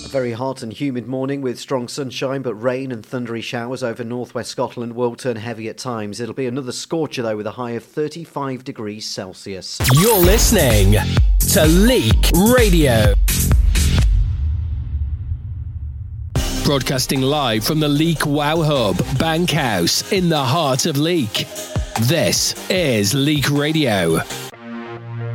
Very hot and humid morning with strong sunshine, but rain and thundery showers over northwest Scotland will turn heavy at times. It'll be another scorcher, though, with a high of 35 degrees Celsius. You're listening to Leek Radio. Broadcasting live from the Leek Wow Hub, Bankhouse, in the heart of Leek. This is Leek Radio.